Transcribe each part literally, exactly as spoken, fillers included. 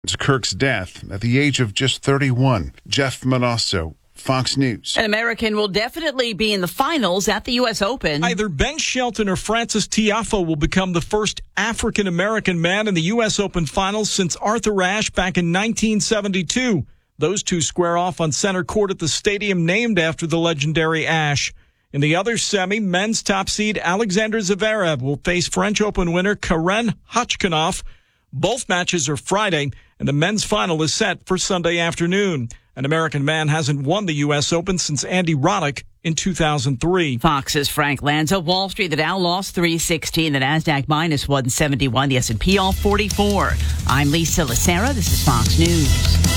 Kirk's death at the age of just thirty-one. Jeff Manasso, Fox News. An American will definitely be in the finals at the U S Open. Either Ben Shelton or Francis Tiafoe will become the first African-American man in the U S Open finals since Arthur Ashe back in nineteen seventy-two. Those two square off on center court at the stadium named after the legendary Ashe. In the other semi, men's top seed Alexander Zverev will face French Open winner Karen Khachanov. Both matches are Friday, and the men's final is set for Sunday afternoon. An American man hasn't won the U S Open since Andy Roddick in two thousand three. Fox's Frank Lanza. Wall Street, the Dow lost three sixteen, the NASDAQ minus one seventy-one, the S and P all forty-four. I'm Lisa Lacera. This is Fox News.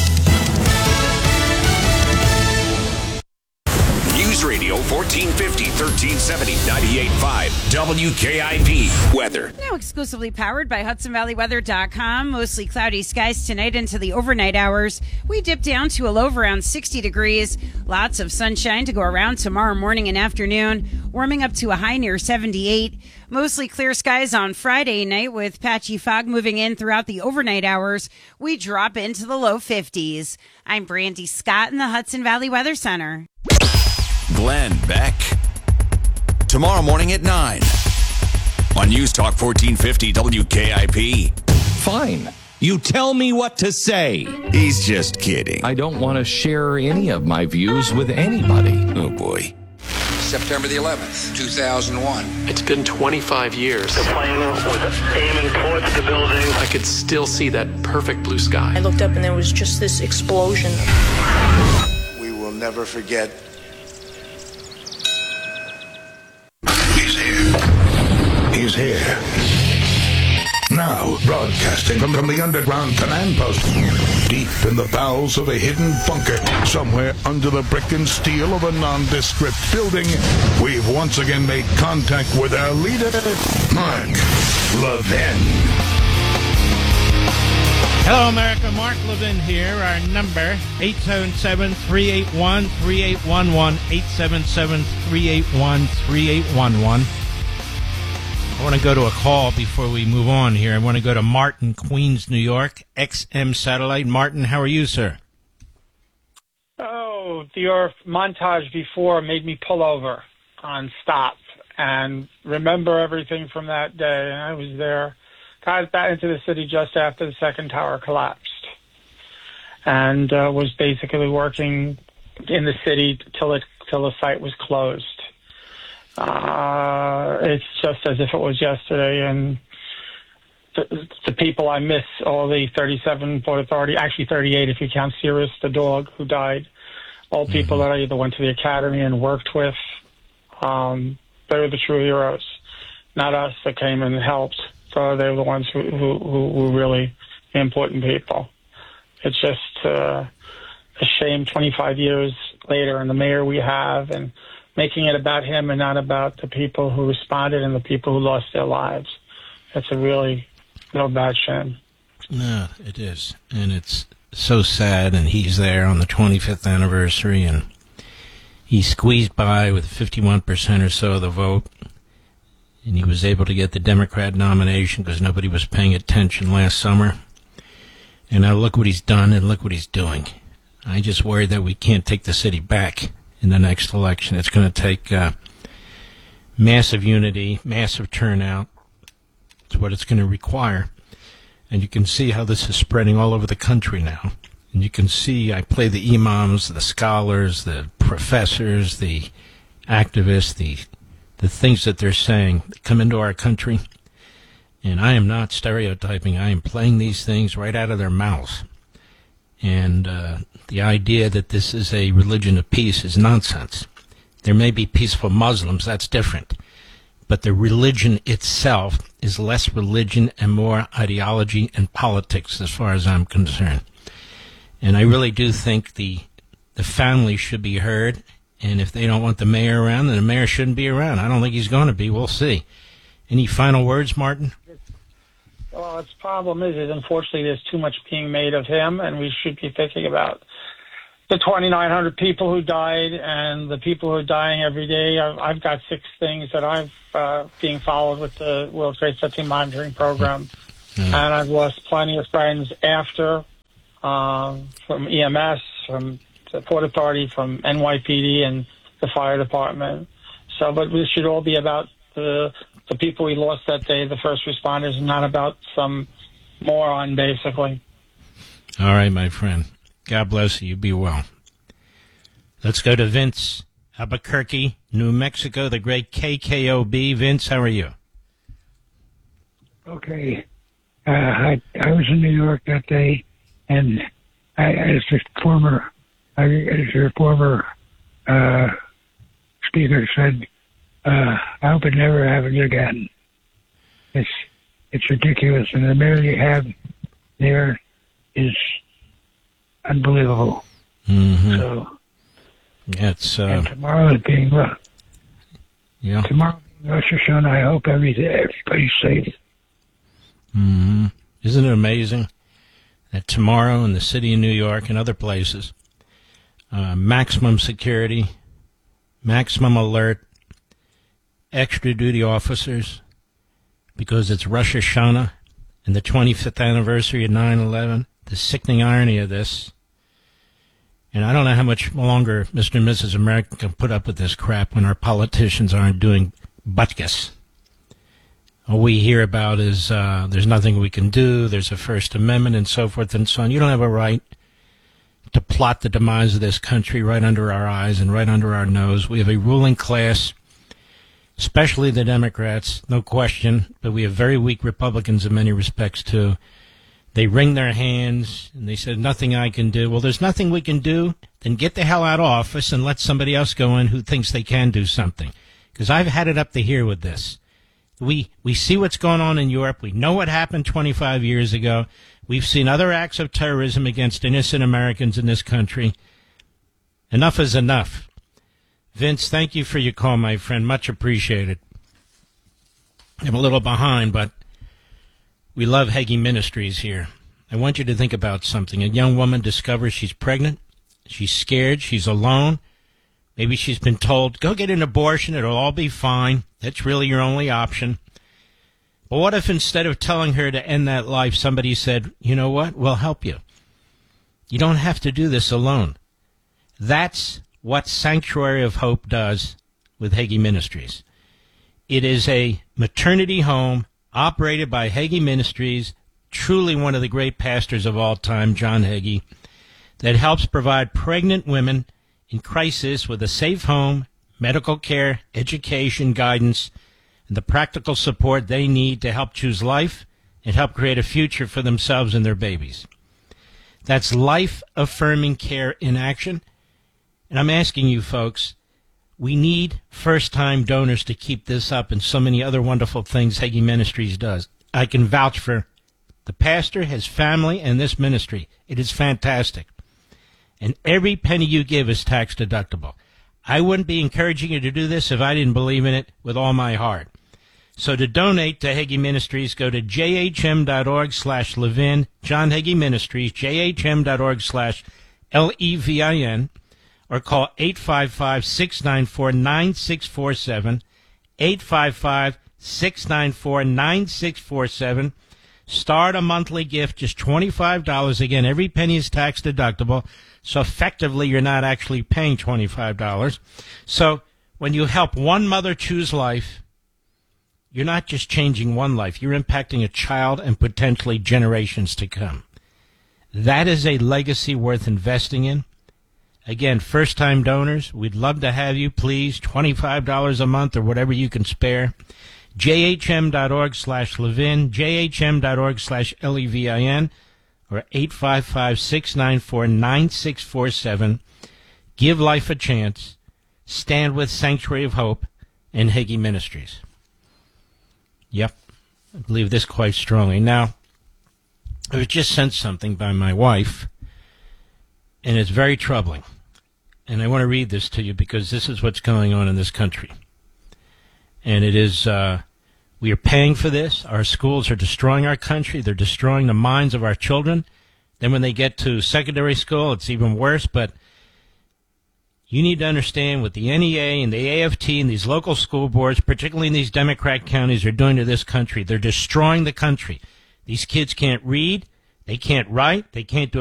News Radio fourteen fifty, thirteen seventy, ninety-eight point five W K I P weather. Now exclusively powered by Hudson Valley Weather dot com. Mostly cloudy skies tonight into the overnight hours. We dip down to a low of around sixty degrees. Lots of sunshine to go around tomorrow morning and afternoon. Warming up to a high near seventy-eight. Mostly clear skies on Friday night with patchy fog moving in throughout the overnight hours. We drop into the low fifties. I'm Brandy Scott in the Hudson Valley Weather Center. Glenn Beck. Tomorrow morning at nine on News Talk fourteen fifty W K I P. Fine. You tell me what to say. He's just kidding. I don't want to share any of my views with anybody. Oh, boy. September the eleventh, two thousand one. It's been twenty-five years. The plane was aiming towards the building. I could still see that perfect blue sky. I looked up and there was just this explosion. We will never forget. He's here. He's here. Now, broadcasting from, from the underground command post, deep in the bowels of a hidden bunker, somewhere under the brick and steel of a nondescript building, we've once again made contact with our leader, Mark Levin. Hello, America. Mark Levin here. Our number, eight seven seven, three eight one, three eight one one, eight seven seven, three eight one, three eight one one. I want to go to a call before we move on here. I want to go to Martin, Queens, New York, X M Satellite. Martin, how are you, sir? Oh, your montage before made me pull over on stop and remember everything from that day. I was there, got back into the city just after the second tower collapsed, and uh, was basically working in the city till it till the site was closed. Uh, it's just as if it was yesterday, and the, the people I miss, all the thirty-seven Port Authority, actually thirty-eight if you count Sirius, the dog who died, all people mm-hmm. that I either went to the academy and worked with, um, they were the true heroes, not us that came and helped. So they were the ones who, who, who were really the important people. It's just uh, a shame twenty-five years later, and the mayor we have, and making it about him and not about the people who responded and the people who lost their lives. It's a really no bad shame. No, it is. And it's so sad, and he's there on the twenty-fifth anniversary, and he squeezed by with fifty-one percent or so of the vote, and he was able to get the Democrat nomination because nobody was paying attention last summer. And now look what he's done, and look what he's doing. I just worry that we can't take the city back in the next election. It's going to take uh, massive unity, massive turnout. It's what it's going to require. And you can see how this is spreading all over the country now. And you can see, I play the imams, the scholars, the professors, the activists, the the things that they're saying that come into our country. And I am not stereotyping. I am playing these things right out of their mouths. And uh, the idea that this is a religion of peace is nonsense. There may be peaceful Muslims, that's different. But the religion itself is less religion and more ideology and politics as far as I'm concerned. And I really do think the the family should be heard. And if they don't want the mayor around, then the mayor shouldn't be around. I don't think he's going to be. We'll see. Any final words, Martin? Well, its problem is, is unfortunately there's too much being made of him, and we should be thinking about the twenty-nine hundred people who died and the people who are dying every day. I've, I've got six things that I've uh, being followed with the World Trade Center monitoring program, mm-hmm. and I've lost plenty of friends after um, from E M S, from the Port Authority, from N Y P D, and the fire department. So, but we should all be about the the people we lost that day, the first responders, and not about some moron, basically. All right, my friend. God bless you. Be well. Let's go to Vince, Albuquerque, New Mexico, the great K K O B. Vince, how are you? Okay. Uh, I I was in New York that day, and I, as a former, I, as your former uh, speaker said, uh, I hope it never happens again. It's it's ridiculous, and the mayor you have there is unbelievable. Mm-hmm. So, yeah, it's uh, and tomorrow is being rough. Yeah. Tomorrow being Rosh Hashanah, I hope every everybody's safe. Mm-hmm. Isn't it amazing that tomorrow in the city of New York and other places, uh, maximum security, maximum alert, extra duty officers, because it's Rosh Hashanah and the twenty-fifth anniversary of nine eleven, the sickening irony of this. And I don't know how much longer Mister and Missus America can put up with this crap when our politicians aren't doing butkus. All we hear about is uh, there's nothing we can do, there's a First Amendment and so forth and so on. You don't have a right to plot the demise of this country right under our eyes and right under our nose. We have a ruling class, especially the Democrats, no question, but we have very weak Republicans in many respects too. They wring their hands and they said, nothing I can do. Well, there's nothing we can do. Then get the hell out of office and let somebody else go in who thinks they can do something. Because I've had it up to here with this. We we see what's going on in Europe. We know what happened twenty-five years ago. We've seen other acts of terrorism against innocent Americans in this country. Enough is enough. Vince, thank you for your call, my friend. Much appreciated. I'm a little behind, but we love Hagee Ministries here. I want you to think about something. A young woman discovers she's pregnant. She's scared. She's alone. Maybe she's been told, go get an abortion. It'll all be fine. That's really your only option. But what if instead of telling her to end that life, somebody said, you know what, we'll help you. You don't have to do this alone. That's what Sanctuary of Hope does with Hagee Ministries. It is a maternity home operated by Hagee Ministries, truly one of the great pastors of all time, John Hagee, that helps provide pregnant women in crisis with a safe home, medical care, education, guidance, and the practical support they need to help choose life and help create a future for themselves and their babies. That's life-affirming care in action. And I'm asking you folks, we need first-time donors to keep this up and so many other wonderful things Hagee Ministries does. I can vouch for the pastor, his family, and this ministry. It is fantastic. And every penny you give is tax deductible. I wouldn't be encouraging you to do this if I didn't believe in it with all my heart. So to donate to Hagee Ministries, go to jhm.org slash Levin, John Hagee Ministries, jhm.org slash L E V I N, or call eight five five, six nine four, nine six four seven, eight five five, six nine four, nine six four seven. Start a monthly gift, just twenty-five dollars. Again, every penny is tax deductible, so effectively you're not actually paying twenty-five dollars. So when you help one mother choose life, you're not just changing one life, you're impacting a child and potentially generations to come. That is a legacy worth investing in. Again, first-time donors, we'd love to have you, please, twenty-five dollars a month or whatever you can spare. jhm.org slash Levin, jhm.org slash L E V I N, or eight five five, six nine four, nine six four seven. Give life a chance. Stand with Sanctuary of Hope and Hagee Ministries. Yep, I believe this quite strongly. Now, I was just sent something by my wife, and it's very troubling. And I want to read this to you because this is what's going on in this country. And it is, uh, we are paying for this. Our schools are destroying our country. They're destroying the minds of our children. Then when they get to secondary school, it's even worse. But you need to understand what the N E A and the A F T and these local school boards, particularly in these Democrat counties, are doing to this country. They're destroying the country. These kids can't read. They can't write. They can't do